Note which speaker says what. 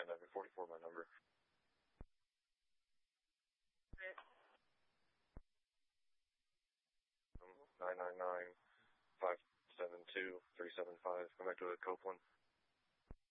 Speaker 1: 99944 my number. 999-572-375. Come back to Copeland.